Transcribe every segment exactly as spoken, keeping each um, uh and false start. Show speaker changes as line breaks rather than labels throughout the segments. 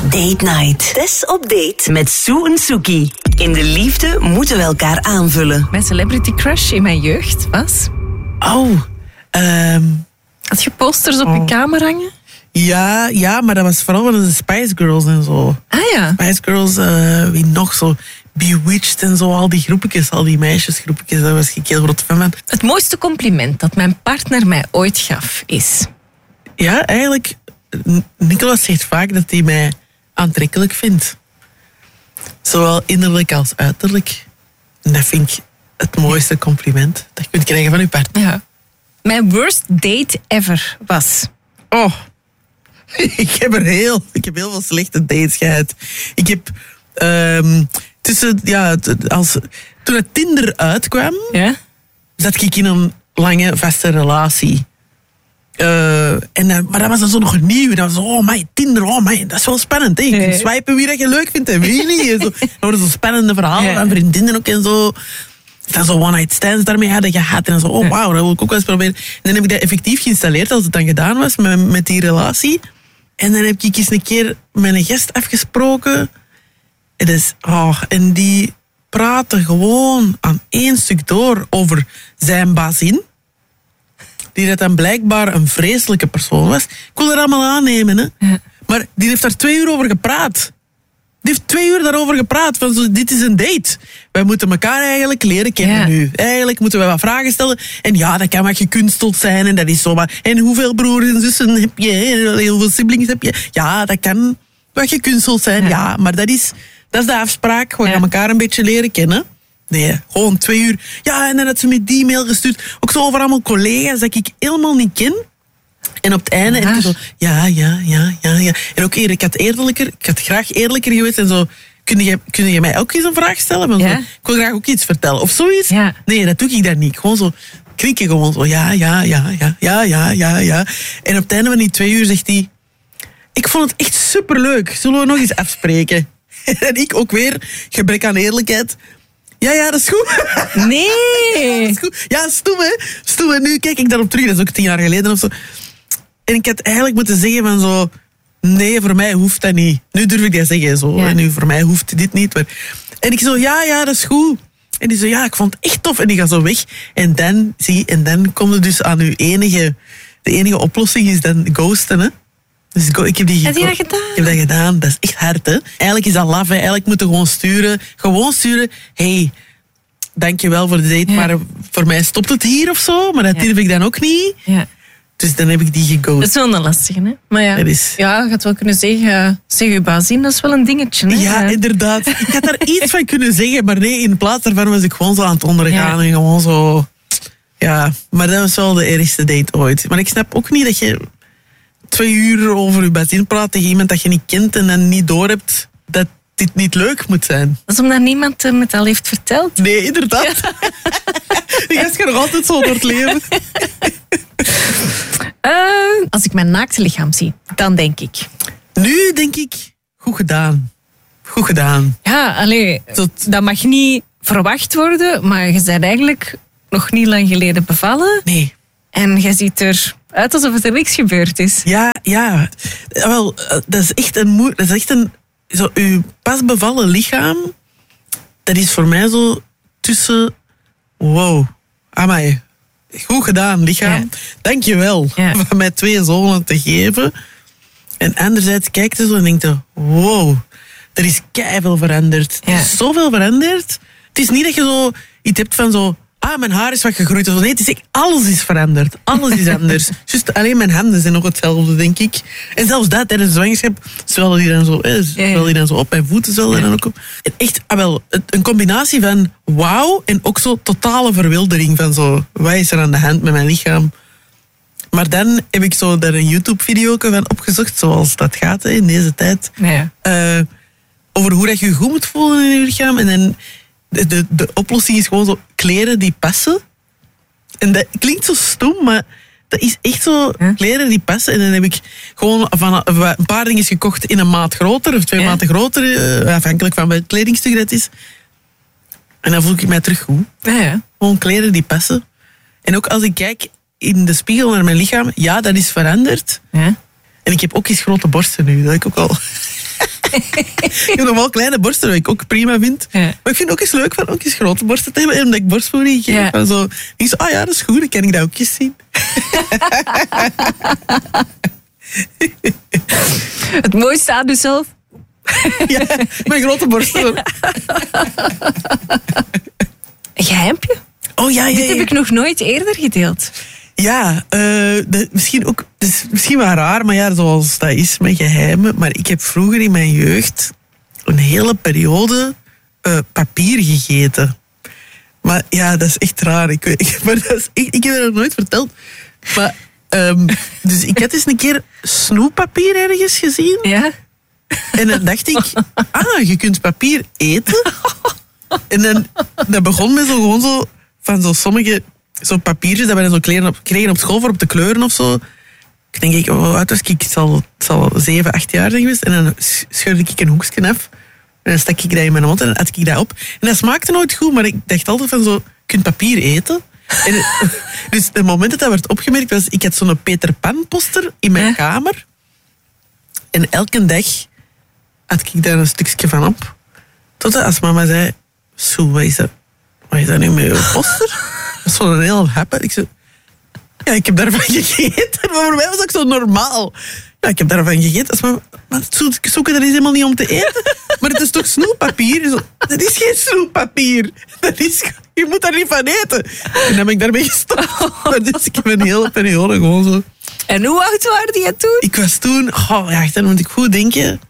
Date Night. Tess op date met Sue en Suki. In de liefde moeten we elkaar aanvullen.
Mijn celebrity crush in mijn jeugd was...
Oh, um,
Had je posters op
oh.
je kamer hangen?
Ja, ja, maar dat was vooral van de Spice Girls en zo.
Ah ja.
Spice Girls, uh, wie nog zo... Bewitched en zo, al die groepetjes, al die meisjesgroepetjes, daar was ik heel groot fan van.
Het mooiste compliment dat mijn partner mij ooit gaf is...
Ja, eigenlijk, Nicolas zegt vaak dat hij mij aantrekkelijk vindt. Zowel innerlijk als uiterlijk. En dat vind ik het mooiste compliment dat je kunt krijgen van je partner.
Ja. Mijn worst date ever was...
Oh, ik heb er heel, ik heb heel veel slechte dates gehad. Ik heb... Um, tussen, ja, als, toen het Tinder uitkwam,
Ja?
zat ik in een lange, vaste relatie. Uh, en, dan- maar dat was dan zo nog nieuw. Dat was zo, oh my, Tinder, oh my, dat is wel spannend. Hè? Je kunt
Nee.
swipen wie dat je leuk vindt en wie niet. En zo. Dat worden zo spannende verhalen
Ja.
van vriendinnen ook en zo. Dan zo one-night stands daarmee hadden gehad. En dan zo, oh wauw, dat wil ik ook wel eens proberen. En dan heb ik dat effectief geïnstalleerd als het dan gedaan was met, met die relatie. En dan heb ik eens een keer met een gast afgesproken. En, dus, oh, en die praten gewoon aan één stuk door over zijn bazin. Die dat dan blijkbaar een vreselijke persoon was. Ik wil dat allemaal aannemen, hè.
Ja.
Maar die heeft daar twee uur over gepraat. Die heeft twee uur daarover gepraat. Van zo, dit is een date. Wij moeten elkaar eigenlijk leren kennen
Ja.
nu. Eigenlijk moeten we wat vragen stellen. En ja, dat kan wat gekunsteld zijn. En dat is zo maar. En hoeveel broers en zussen heb je? En hoeveel siblings heb je? Ja, dat kan wat gekunsteld zijn. Ja,
Ja.
maar dat is, dat is de afspraak. We
Ja.
gaan elkaar een beetje leren kennen. Nee, gewoon twee uur. Ja, en dan had ze me die mail gestuurd. Ook zo over allemaal collega's dat ik helemaal niet ken. En op het einde heb je zo... Ja, ja, ja, ja, ja. En ook eerlijk, ik had eerlijker... Ik had graag eerlijker geweest en zo... Kun je, kun je mij ook eens een vraag stellen? Want
Ja.
zo, ik wil graag ook iets vertellen. Of zoiets.
Ja.
Nee, dat doe ik daar niet. Gewoon zo... Knikken gewoon zo. Ja, ja, ja, ja, ja, ja, ja, ja. En op het einde van die twee uur zegt hij... Ik vond het echt superleuk. Zullen we nog eens afspreken? En ik ook weer, gebrek aan eerlijkheid... Ja, ja, dat is goed.
Nee!
Dat is goed. Ja, stoem hè. Stoem hè. Nu kijk ik daarop terug. Dat is ook tien jaar geleden of zo. En ik had eigenlijk moeten zeggen van zo... Nee, voor mij hoeft dat niet. Nu durf ik dat zeggen. Zo.
Ja.
En nu, voor mij hoeft dit niet. Maar... En ik zo, ja, ja, dat is goed. En die zo, ja, ik vond het echt tof. En die gaat zo weg. En dan, zie, en dan komt het dus aan uw enige... De enige oplossing is dan ghosten, hè. Dus go- ik heb die
Heb je
geco-
dat gedaan?
Ik heb dat gedaan. Dat is echt hard, hè. Eigenlijk is dat laf, hè. Eigenlijk moeten we gewoon sturen. Gewoon sturen. Hey, dankjewel voor de date,
Ja.
maar voor mij stopt het hier of zo. Maar dat
Ja.
durf ik dan ook niet.
Ja.
Dus dan heb ik die geghost.
Dat is wel een lastige, hè? Maar ja,
Dat is-
ja je had wel kunnen zeggen... Zeg je bazin, dat is wel een dingetje, hè?
Ja, inderdaad. Ik had daar iets van kunnen zeggen, maar nee, in plaats daarvan was ik gewoon zo aan het ondergaan.
Ja.
En gewoon zo... Ja, maar dat was wel de ergste date ooit. Maar ik snap ook niet dat je twee uur over je bazin praat tegen iemand dat je niet kent en dan niet doorhebt dat dit niet leuk moet zijn.
Dat is omdat niemand hem het al heeft verteld.
Nee, inderdaad. Die gast gaat nog altijd zo door het leven.
Uh, als ik mijn naakte lichaam zie, dan denk ik...
Nu denk ik, goed gedaan. Goed gedaan.
Ja, allee,
Tot-
dat mag niet verwacht worden, maar je bent eigenlijk nog niet lang geleden bevallen.
Nee.
En je ziet eruit alsof er niks gebeurd is.
Ja, ja. Wel, eh, dat is echt een moe... Dat is echt een... Zo, uw pas bevallen lichaam, dat is voor mij zo tussen... Wow. Amai. Goed gedaan, lichaam.
Ja.
Dank je wel
Ja.
van mij twee zonen te geven. En anderzijds kijkt je zo en denkt je, wow, er is keiveel veranderd. Er
Ja.
is zoveel veranderd. Het is niet dat je zo iets hebt van zo... Ah, mijn haar is wat gegroeid. Of zo. Nee, het is echt, alles is veranderd. Alles is anders. Just alleen mijn handen zijn nog hetzelfde, denk ik. En zelfs dat, tijdens de zwangerschap, zwellen die dan zo, eh, zwellen die dan zo op. Mijn voeten zwellen dan ook op. En echt, ah, wel, het- een combinatie van wauw en ook zo totale verwildering van zo, wat is er aan de hand met mijn lichaam? Maar dan heb ik zo daar een YouTube-video van opgezocht, zoals dat gaat hè, in deze tijd.
Ja.
Eh, over hoe dat je je goed moet voelen in je lichaam. En dan de, de, de oplossing is gewoon zo kleren die passen. En dat klinkt zo stom, maar dat is echt zo
Huh?
kleren die passen. En dan heb ik gewoon van een paar dingen gekocht in een maat groter of twee
Ja.
maten groter, eh, afhankelijk van welk kledingstuk dat is. En dan voel ik mij terug goed.
Ja, ja.
Gewoon kleren die passen. En ook als ik kijk in de spiegel naar mijn lichaam, ja, dat is veranderd.
Ja.
En ik heb ook eens grote borsten nu, dat ik ook al... Ik heb nog wel kleine borsten, wat ik ook prima vind.
Ja.
Maar ik vind het ook eens leuk van ook eens grote borsten te hebben. Omdat ik borstvoeding geef.
Ja.
Van zo, ik zo, ah ja, dat is goed, dan kan ik dat ook eens zien.
Het mooiste aan jezelf.
Ja, mijn grote borsten.
Een geheimpje?
Oh ja, ja,
Dit
ja.
heb ik nog nooit eerder gedeeld.
Ja, uh, de, misschien ook, het is misschien wel raar, maar ja, zoals dat is met geheimen. Maar ik heb vroeger in mijn jeugd een hele periode uh, papier gegeten. Maar ja, dat is echt raar. Ik, weet- ik, maar dat is echt, ik heb het nog nooit verteld. Maar, um, dus ik had eens een keer snoeppapier ergens gezien.
Ja?
En dan dacht ik, ah, je kunt papier eten. En dan dat begon met zo gewoon zo van zo sommige zo papiertjes dat we dan zo kregen op, kregen op school voor op te kleuren of zo. Ik denk ik, oh, oud was ik? Het zal, het zal zeven, acht jaar zijn geweest. En dan scheurde ik een hoekje af. En dan stak ik dat in mijn mond en dan at ik dat op. En dat smaakte nooit goed, maar ik dacht altijd van zo, je kunt papier eten. En, dus het moment dat dat werd opgemerkt was, ik had zo'n Peter Pan poster in mijn
Ja.
kamer. En elke dag had ik daar een stukje van op. Totdat als mama zei, zo, wat is dat? Wat is dat nu met je poster? Dat is zo'n heel happen. Ik zei, ja, ik heb daarvan gegeten. Maar voor mij was dat zo normaal. Ja, ik heb daarvan gegeten. Als mama, maar zo- zoeken er is helemaal niet om te eten. Maar het is toch snoeppapier? Zo, dat is geen snoeppapier. Dat is, je moet daar niet van eten. En dan ben ik daarmee gestopt. Maar dus ik heb een hele periode gewoon zo...
En hoe oud waren je toen?
Ik was toen... Oh ja, dan moet ik goed denken.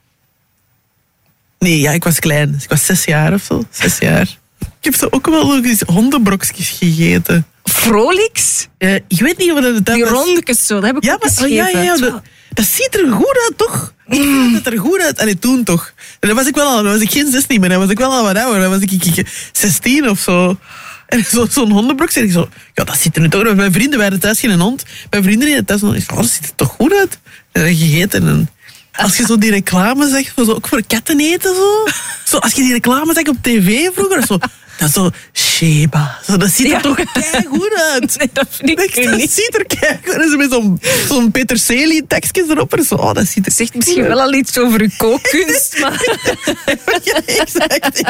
Nee, ja, ik was klein. Dus ik was zes jaar of zo. Zes jaar. Ik heb zo ook wel nog eens hondenbrokjes gegeten.
Frolix?
Uh, ik weet niet of dat het
Die
was.
rondjes zo, dat heb ik
Ja,
ook
maar,
eens
oh, ja, ja, ja,
gegeten.
dat, dat ziet er goed uit, toch? Ik vind dat het er goed uit. Allee, toen toch. En dan was ik wel al, dan was ik geen zestien, maar dan was ik wel al wat ouder. Dan was ik, ik, ik zestien of zo. En zo, zo'n hondenbrok zeg ik zo, ja, dat ziet er nu toch uit. Mijn vrienden waren thuis geen hond. Mijn vrienden hadden thuis nog, ik zei, oh, dat ziet er toch goed uit. En dan gegeten en... Als je zo die reclame zag, zo, ook voor katten eten, zo. zo. Als je die reclame zag op tv vroeger, zo, dat is zo, Sheba. Zo, dat ziet er
Ja.
toch keigoed uit.
Nee, dat vind ik
Dat,
nu
dat
niet.
ziet er keigoed uit. En zo met zo'n zo'n peterselie-tekstje erop. En zo, oh, dat ziet er
Zegt misschien wel al iets over uw kookkunst, maar...
Ja, exact.